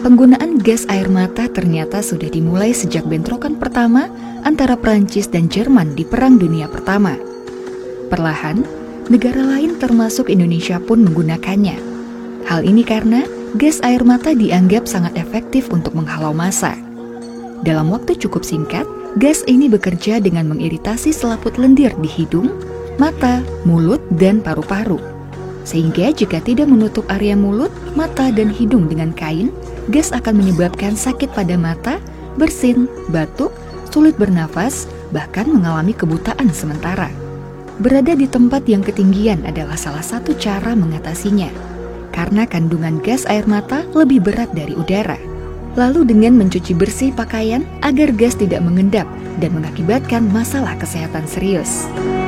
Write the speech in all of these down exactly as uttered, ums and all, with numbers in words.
Penggunaan gas air mata ternyata sudah dimulai sejak bentrokan pertama antara Prancis dan Jerman di Perang Dunia Pertama. Perlahan, negara lain termasuk Indonesia pun menggunakannya. Hal ini karena gas air mata dianggap sangat efektif untuk menghalau massa. Dalam waktu cukup singkat, gas ini bekerja dengan mengiritasi selaput lendir di hidung, mata, mulut, dan paru-paru. Sehingga jika tidak menutup area mulut, mata, dan hidung dengan kain, gas akan menyebabkan sakit pada mata, bersin, batuk, sulit bernafas, bahkan mengalami kebutaan sementara. Berada di tempat yang ketinggian adalah salah satu cara mengatasinya, karena kandungan gas air mata lebih berat dari udara. Lalu dengan mencuci bersih pakaian agar gas tidak mengendap dan mengakibatkan masalah kesehatan serius.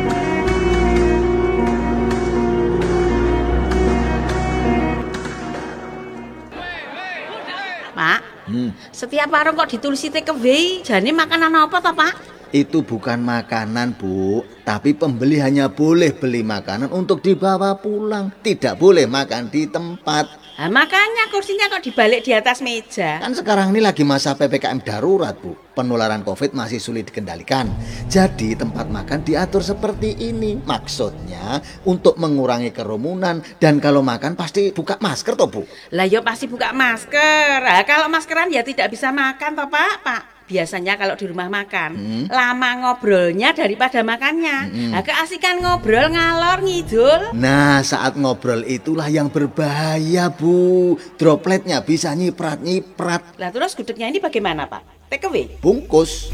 Pak, hmm. setiap warung kok ditulisi take away, jane makanan apa toh Pak? Itu bukan makanan, Bu, tapi pembeli hanya boleh beli makanan untuk dibawa pulang. Tidak boleh makan di tempat. Nah, makanya kursinya kok dibalik di atas meja. Kan sekarang ini lagi masa P P K M darurat, Bu. Penularan COVID masih sulit dikendalikan. Jadi tempat makan diatur seperti ini. Maksudnya untuk mengurangi kerumunan. Dan kalau makan pasti buka masker toh, Bu? Lah ya pasti buka masker. Nah, kalau maskeran ya tidak bisa makan toh Pak, Pak. Biasanya kalau di rumah makan, hmm? lama ngobrolnya daripada makannya. Hmm. Nah, keasikan ngobrol ngalor ngidul. Nah, saat ngobrol itulah yang berbahaya, Bu. Dropletnya bisa nyiprat-nyiprat. Lah terus gudegnya ini bagaimana, Pak? Take away? Bungkus.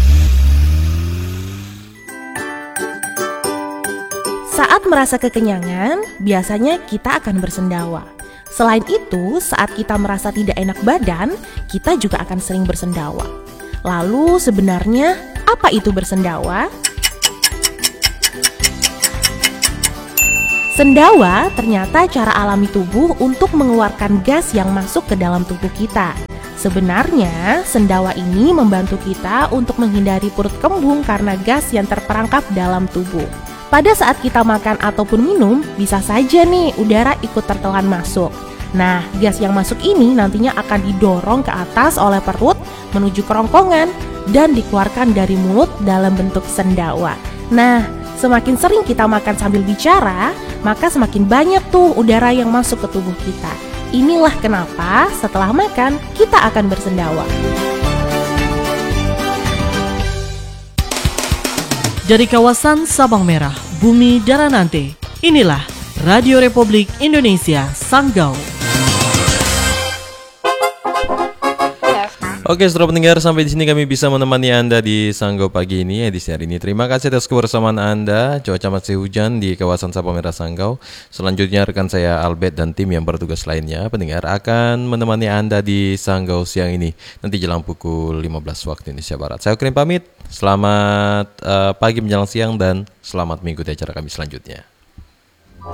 Saat merasa kekenyangan, biasanya kita akan bersendawa. Selain itu, saat kita merasa tidak enak badan, kita juga akan sering bersendawa. Lalu sebenarnya apa itu bersendawa? Sendawa ternyata cara alami tubuh untuk mengeluarkan gas yang masuk ke dalam tubuh kita. Sebenarnya sendawa ini membantu kita untuk menghindari perut kembung karena gas yang terperangkap dalam tubuh. Pada saat kita makan ataupun minum, bisa saja nih udara ikut tertelan masuk. Nah, gas yang masuk ini nantinya akan didorong ke atas oleh perut menuju kerongkongan dan dikeluarkan dari mulut dalam bentuk sendawa. Nah, semakin sering kita makan sambil bicara, maka semakin banyak tuh udara yang masuk ke tubuh kita. Inilah kenapa setelah makan kita akan bersendawa. Dari kawasan Sabang Merah, Bumi Daranante, inilah Radio Republik Indonesia Sanggau. Oke, saudara pendengar, sampai di sini kami bisa menemani Anda di Sanggau pagi ini, edisi hari ini. Terima kasih atas kebersamaan Anda. Cuaca masih hujan di kawasan Sabang Merah Sanggau. Selanjutnya rekan saya Albert dan tim yang bertugas lainnya, pendengar, akan menemani Anda di Sanggau siang ini. Nanti jelang pukul lima belas waktu Indonesia Barat. Saya kirim pamit. Selamat uh, pagi menjelang siang dan selamat mengikuti acara kami selanjutnya.